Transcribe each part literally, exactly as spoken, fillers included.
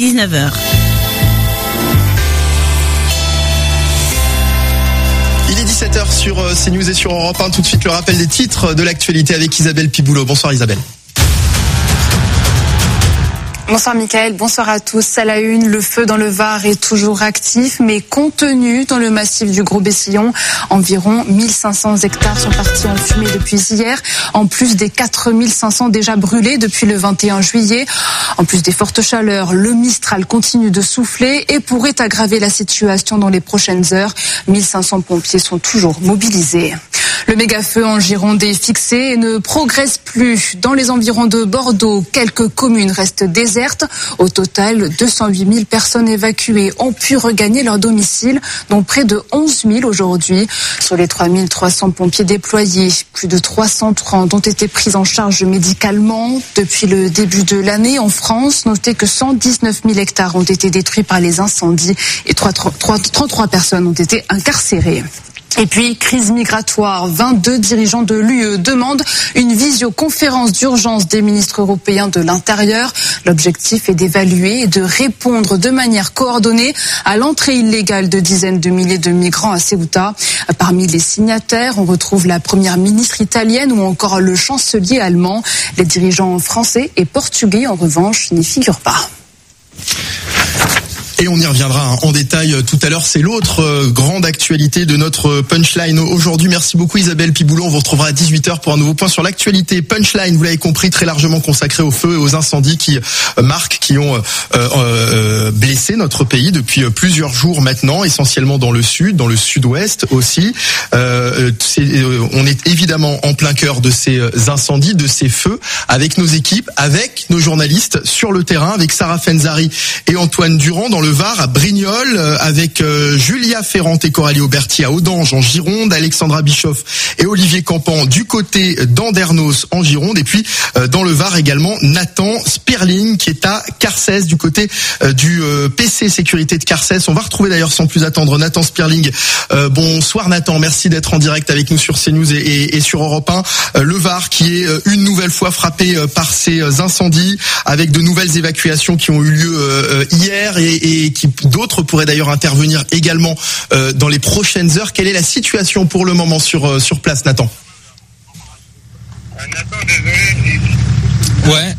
dix-neuf heures. Il est dix-sept heures sur CNews et sur Europe un. Tout de suite le rappel des titres de l'actualité avec Isabelle Piboulot. Bonsoir Isabelle. Bonsoir Mickaël, bonsoir à tous. À la une, le feu dans le Var est toujours actif, mais contenu dans le massif du Gros-Bessillon. Environ mille cinq cents hectares sont partis en fumée depuis hier, en plus des quatre mille cinq cents déjà brûlés depuis le vingt et un juillet. En plus des fortes chaleurs, le Mistral continue de souffler et pourrait aggraver la situation dans les prochaines heures. mille cinq cents pompiers sont toujours mobilisés. Le méga-feu en Gironde est fixé et ne progresse plus. Dans les environs de Bordeaux, quelques communes restent désertes. Au total, deux cent huit mille personnes évacuées ont pu regagner leur domicile, dont près de onze mille aujourd'hui. Sur les trois mille trois cents pompiers déployés, plus de trois cent trente ont été pris en charge médicalement. Depuis le début de l'année en France, notez que cent dix-neuf mille hectares ont été détruits par les incendies et trente-trois personnes ont été incarcérées. Et puis, crise migratoire. vingt-deux dirigeants de l'U E demandent une visioconférence d'urgence des ministres européens de l'Intérieur. L'objectif est d'évaluer et de répondre de manière coordonnée à l'entrée illégale de dizaines de milliers de migrants à Ceuta. Parmi les signataires, on retrouve la première ministre italienne ou encore le chancelier allemand. Les dirigeants français et portugais, en revanche, n'y figurent pas. Et on y reviendra en détail tout à l'heure. C'est l'autre grande actualité de notre Punchline aujourd'hui. Merci beaucoup Isabelle Piboulot. On vous retrouvera à dix-huit heures pour un nouveau point sur l'actualité. Punchline, vous l'avez compris, très largement consacré au feu et aux incendies qui marquent, qui ont euh, euh, blessé notre pays depuis plusieurs jours maintenant, essentiellement dans le sud, dans le sud-ouest aussi. Euh, c'est, on est évidemment en plein cœur de ces incendies, de ces feux, avec nos équipes, avec nos journalistes sur le terrain, avec Sarah Fenzari et Antoine Durand dans le Var, à Brignoles, avec euh, Julia Ferrand et Coralie Auberti à Audange en Gironde, Alexandra Bischoff et Olivier Campan du côté d'Andernos en Gironde, et puis euh, dans le Var également Nathan Spirling qui est à Carcès du côté euh, du euh, P C Sécurité de Carcès. On va retrouver d'ailleurs sans plus attendre Nathan Spirling. Euh, bonsoir Nathan, merci d'être en direct avec nous sur CNews et, et, et sur Europe un. Euh, le Var qui est euh, une nouvelle fois frappé euh, par ces euh, incendies, avec de nouvelles évacuations qui ont eu lieu euh, hier et, et et qui d'autres pourraient d'ailleurs intervenir également euh, dans les prochaines heures. Quelle est la situation pour le moment sur euh, sur place, Nathan? euh, Nathan, désolé. Ouais.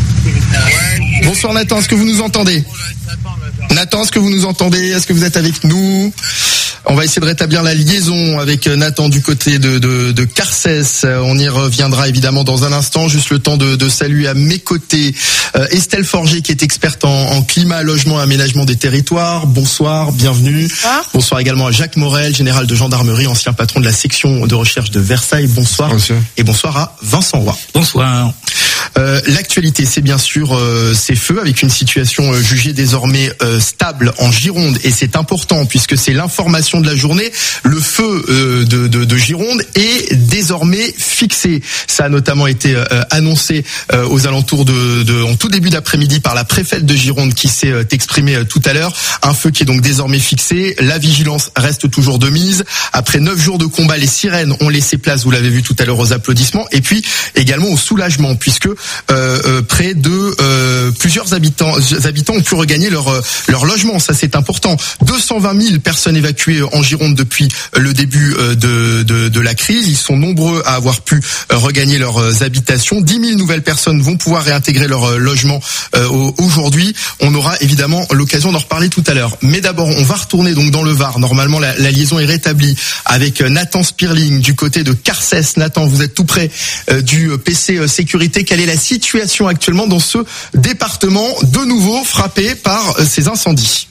Bonsoir Nathan, est-ce que vous nous entendez? Nathan, est-ce que vous nous entendez? Est-ce que vous êtes avec nous? On va essayer de rétablir la liaison avec Nathan du côté de, de, de Carcès. On y reviendra évidemment dans un instant. Juste le temps de, de saluer à mes côtés euh, Estelle Forger qui est experte en, en climat, logement et aménagement des territoires. Bonsoir, bienvenue. Bonsoir. Bonsoir également à Jacques Morel, général de gendarmerie, ancien patron de la section de recherche de Versailles. Bonsoir. Bonsoir. Et bonsoir à Vincent Roy. Bonsoir. Euh, l'actualité, c'est bien sûr euh, ces feux, avec une situation euh, jugée désormais euh, stable en Gironde, et c'est important puisque c'est l'information de la journée. Le feu euh, de, de, de Gironde est désormais fixé. Ça a notamment été euh, annoncé euh, aux alentours de, de en tout début d'après-midi par la préfète de Gironde qui s'est euh, exprimée euh, tout à l'heure. Un feu qui est donc désormais fixé. La vigilance reste toujours de mise. Après neuf jours de combat, les sirènes ont laissé place, vous l'avez vu tout à l'heure, aux applaudissements, et puis également au soulagement, puisque Euh, euh, près de euh, plusieurs habitants habitants ont pu regagner leur euh, leur logement. Ça, c'est important. deux cent vingt mille personnes évacuées en Gironde depuis le début euh, de, de de la crise. Ils sont nombreux à avoir pu euh, regagner leurs euh, habitations. dix mille nouvelles personnes vont pouvoir réintégrer leur euh, logement euh, aujourd'hui. On aura évidemment l'occasion d'en reparler tout à l'heure. Mais d'abord, on va retourner donc dans le Var. Normalement, la, la liaison est rétablie avec Nathan Spirling du côté de Carcès. Nathan, vous êtes tout près euh, du P C Sécurité. Quelle est la situation actuellement dans ce département de nouveau frappé par ces incendies?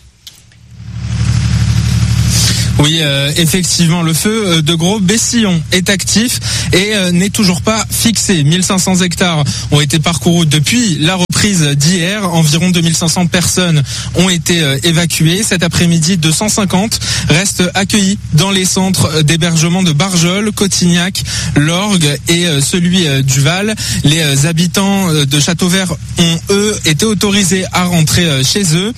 Oui, euh, effectivement, le feu de Gros-Bessillon est actif et euh, n'est toujours pas fixé. mille cinq cents hectares ont été parcourus depuis la reprise d'hier. Environ deux mille cinq cents personnes ont été euh, évacuées. Cet après-midi, deux cent cinquante restent accueillis dans les centres d'hébergement de Barjol, Cotignac, l'Orgue et euh, celui euh, du Val. Les euh, habitants de Châteauvert ont, eux, été autorisés à rentrer euh, chez eux. Sur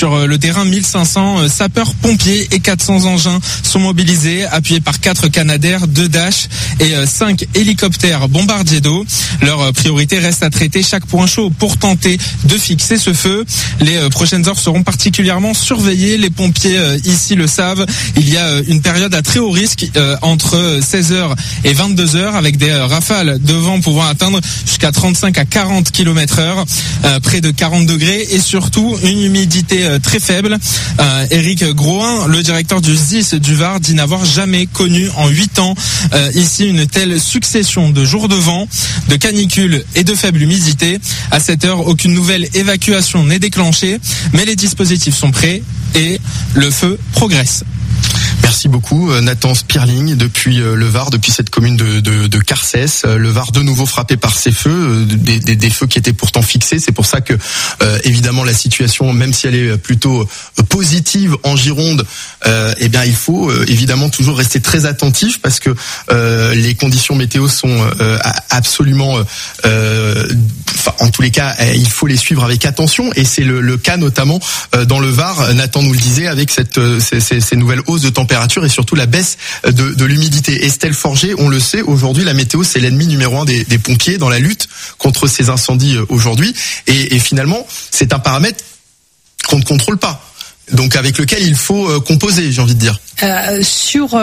Sur le terrain, mille cinq cents sapeurs-pompiers et quatre cents engins sont mobilisés, appuyés par quatre Canadair, deux Dash et cinq hélicoptères bombardiers d'eau. Leur priorité reste à traiter chaque point chaud pour tenter de fixer ce feu. Les prochaines heures seront particulièrement surveillées. Les pompiers ici le savent. Il y a une période à très haut risque entre seize heures et vingt-deux heures avec des rafales de vent pouvant atteindre jusqu'à trente-cinq à quarante kilomètres heure, près de quarante degrés et surtout une humidité très faible. Euh, Éric Groin, le directeur du S D I S du Var, dit n'avoir jamais connu en huit ans euh, ici une telle succession de jours de vent, de canicule et de faible humidité. À cette heure, aucune nouvelle évacuation n'est déclenchée, mais les dispositifs sont prêts et le feu progresse. Merci beaucoup Nathan Spierling depuis le Var, depuis cette commune de, de, de Carcès. Le Var de nouveau frappé par ces feux, des, des, des feux qui étaient pourtant fixés. C'est pour ça que euh, évidemment la situation, même si elle est plutôt positive en Gironde, euh, eh bien il faut euh, évidemment toujours rester très attentif parce que euh, les conditions météo sont euh, absolument, euh, enfin, en tous les cas, il faut les suivre avec attention et c'est le, le cas notamment euh, dans le Var. Nathan nous le disait avec cette ces, ces, ces nouvelles hausses de température et surtout la baisse de, de l'humidité. Estelle Forger, on le sait, aujourd'hui la météo c'est l'ennemi numéro un des, des pompiers dans la lutte contre ces incendies aujourd'hui et, et finalement c'est un paramètre qu'on ne contrôle pas. Donc avec lequel il faut euh, composer, j'ai envie de dire. Euh, sur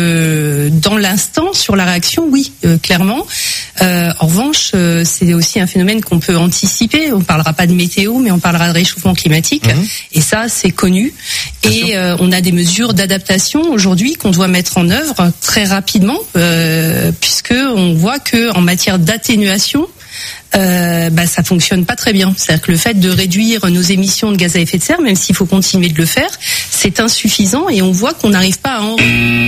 le, dans l'instant, sur la réaction, oui, euh, clairement. Euh, en revanche, euh, c'est aussi un phénomène qu'on peut anticiper. On parlera pas de météo, mais on parlera de réchauffement climatique. Mmh. Et ça, c'est connu. Bien et euh, on a des mesures d'adaptation aujourd'hui qu'on doit mettre en œuvre très rapidement, euh, puisque on voit que en matière d'atténuation, Euh, bah, ça fonctionne pas très bien. C'est-à-dire que le fait de réduire nos émissions de gaz à effet de serre, même s'il faut continuer de le faire, c'est insuffisant et on voit qu'on n'arrive pas à en...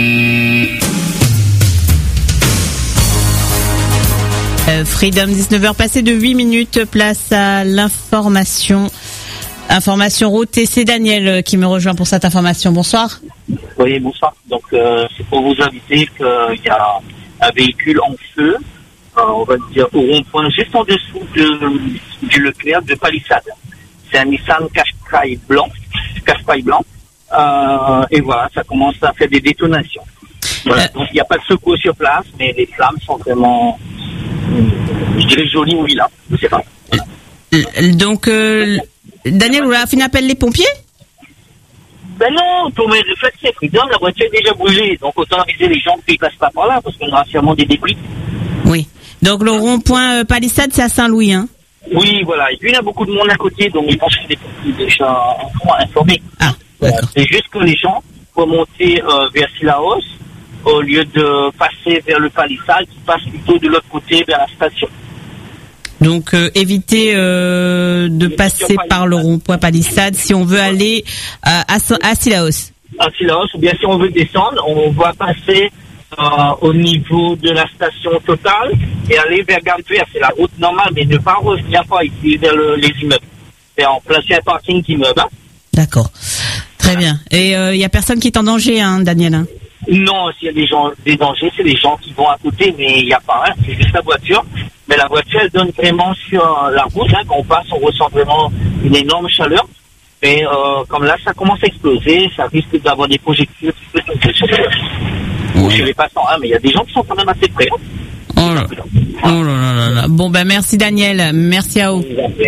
Euh, Freedom, dix-neuf heures passées de huit minutes, place à l'information. Information route et c'est Daniel qui me rejoint pour cette information. Bonsoir. Oui, bonsoir. Donc euh, c'est pour vous inviter qu'il y a un véhicule en feu, on va dire au rond-point juste en dessous de, du Leclerc de Palissade. C'est un Nissan Qashqai blanc, Qashqai blanc, euh, et voilà, ça commence à faire des détonations. Voilà. Donc il n'y a pas de secours sur place, mais les flammes sont vraiment, je dirais, jolies ou là, je sais pas. Voilà. Donc euh, Daniel, vous avez fait un appel les pompiers? Ben non, pour mes réflexes, c'est Freedom, la voiture est déjà brûlée, donc autant aviser les gens qui ne passent pas par là, parce qu'on aura sûrement des débris. Oui. Donc le rond-point euh, Palissade, c'est à Saint-Louis, hein? Oui, voilà. Et puis il y a beaucoup de monde à côté, donc je pense que les pompiers déjà informés. Ah, d'accord. C'est juste que les gens vont monter euh, vers Sillaos, au lieu de passer vers le Palissade, qui passe plutôt de l'autre côté vers la station. Donc euh, éviter euh, de passer par le rond-point Palissade si on veut aller euh, à, à Sillaos. À Sillaos, ou bien si on veut descendre, on va passer Euh, au niveau de la station Total et aller vers Gantuer. C'est la route normale, mais ne pas revenir pas ici vers le, les immeubles. C'est en plein sur un parking d'immeubles. Hein. D'accord. Très bien. Et il euh, y a personne qui est en danger, hein, Daniel, hein? Non, s'il y a des gens, des dangers, c'est les gens qui vont à côté, mais il n'y a pas rien. C'est juste la voiture. Mais la voiture, elle donne vraiment sur la route. Hein. Quand on passe, on ressent vraiment une énorme chaleur. Mais euh, comme là, ça commence à exploser, ça risque d'avoir des projectiles qui peuvent tomber sur oui. Je les passants, hein, mais il y a des gens qui sont quand même assez près. Oh là, oh là là là là. Bon, ben merci Daniel, merci à vous.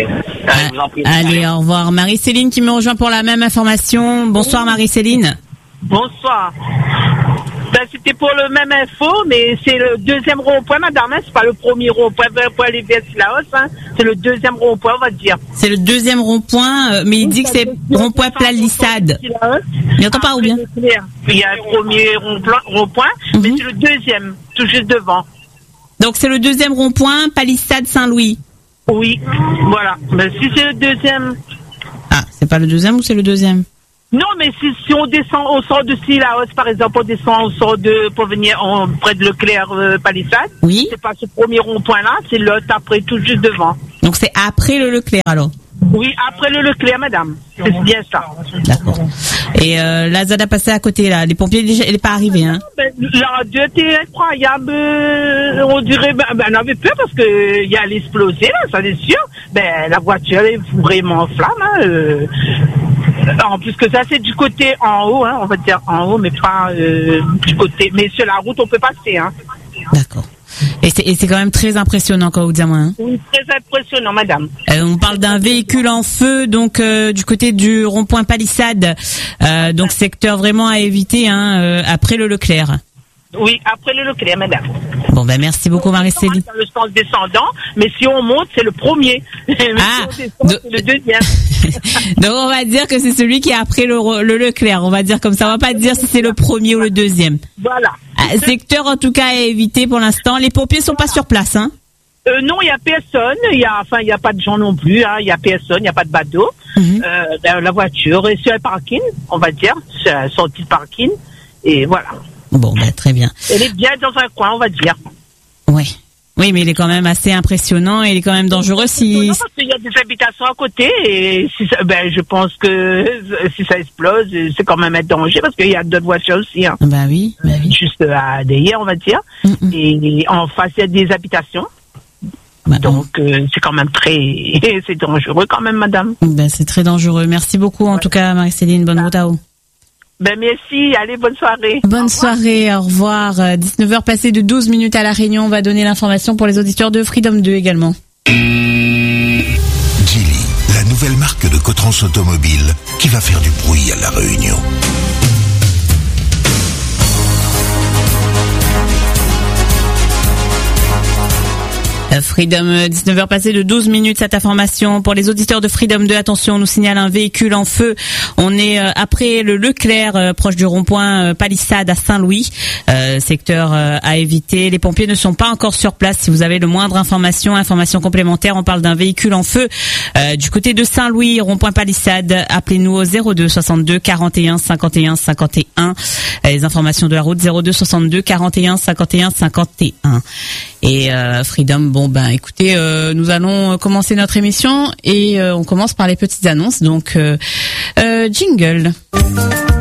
Ah, allez, au revoir. Marie-Céline qui me rejoint pour la même information. Bonsoir Marie-Céline. Bonsoir. Ben, c'était pour le même info, mais c'est le deuxième rond-point, madame, hein, c'est pas le premier rond-point pour aller vers Sillaos, hein, c'est le deuxième rond-point, on va dire. C'est le deuxième rond-point, euh, mais il dit que c'est rond-point Palissade. Il n'entend pas ou bien? Il y a un premier rond-point, mm-hmm. mais c'est le deuxième, tout juste devant. Donc c'est le deuxième rond-point, Palissade Saint-Louis. Oui, voilà. Ben, si c'est le deuxième. Ah, c'est pas le deuxième ou c'est le deuxième? Non, mais si, si on descend, on sort de Sillaos, par exemple, on descend, on sort de, pour venir en, près de Leclerc, euh, Palissade. Oui. C'est pas ce premier rond-point-là, c'est l'autre après, tout juste devant. Donc c'est après le Leclerc, alors? Oui, après le Leclerc, madame. C'est bien ça. D'accord. Et euh, la Z A D a passé à côté, là. Les pompiers, elle n'est pas arrivée, hein? Ben, la radio était incroyable. Euh, on dirait, ben, ben, on avait peur parce que il allait exploser, là, ça c'est sûr. Ben, la voiture est vraiment en flamme, hein. Euh, En plus que ça, c'est du côté en haut, hein, on va dire en haut, mais pas euh, du côté. Mais sur la route, on peut passer. Hein. D'accord. Et c'est, et c'est quand même très impressionnant, quand vous dites moi. Hein. Oui, très impressionnant, madame. Euh, on parle d'un véhicule en feu, donc euh, du côté du rond-point Palissade, euh, donc secteur vraiment à éviter, hein, euh, après le Leclerc. Oui, après le Leclerc, madame. Bon, ben merci beaucoup, Marie-Céline. Dans le sens descendant, mais si on monte, c'est le premier. Mais ah, si on descend, c'est le deuxième. Donc on va dire que c'est celui qui est après le, le Leclerc. On va dire comme ça. On va pas dire si c'est le premier ou le deuxième. Voilà. Ah, secteur en tout cas à éviter pour l'instant. Les pompiers sont pas sur place, hein. Euh, non, il y a personne. Il y a, enfin, il y a pas de gens non plus. Hein. Il y a personne. Il y a pas de bateau. Mm-hmm. Euh, la, la voiture est sur le parking, on va dire, sur la sortie de parking. Et voilà. Bon, ben très bien. Elle est bien dans un coin, on va dire. Oui. Oui, mais il est quand même assez impressionnant et il est quand même dangereux si... Non, parce qu'il y a des habitations à côté et si ça, ben, je pense que si ça explose, c'est quand même un danger parce qu'il y a d'autres voitures aussi. Hein. Bah oui, bah oui. Juste à derrière, on va dire. Mm-mm. Et en face, il y a des habitations. Bah, donc, euh, c'est quand même très... c'est dangereux quand même, madame. Ben, c'est très dangereux. Merci beaucoup, en ouais. tout cas, Marie-Céline. Bonne route à vous. Ben merci, allez, bonne soirée. Bonne au soirée, au revoir. dix-neuf heures passées de douze minutes à La Réunion. On va donner l'information pour les auditeurs de Freedom deux également. Geely, la nouvelle marque de Cotrans Automobile qui va faire du bruit à La Réunion. Freedom, dix-neuf heures passées de douze minutes, cette information pour les auditeurs de Freedom deux. Attention, on nous signale un véhicule en feu. On est euh, après le Leclerc, euh, proche du rond-point euh, Palissade à Saint-Louis, euh, secteur euh, à éviter. Les pompiers ne sont pas encore sur place. Si vous avez le moindre information, information complémentaire, on parle d'un véhicule en feu euh, du côté de Saint-Louis, rond-point Palissade. Appelez-nous au zéro deux soixante-deux quarante et un cinquante et un cinquante et un. Les informations de la route zéro deux soixante-deux quarante et un cinquante et un cinquante et un. Et euh, Freedom, bon ben écoutez, euh, nous allons commencer notre émission et euh, on commence par les petites annonces. Donc euh, euh, jingle.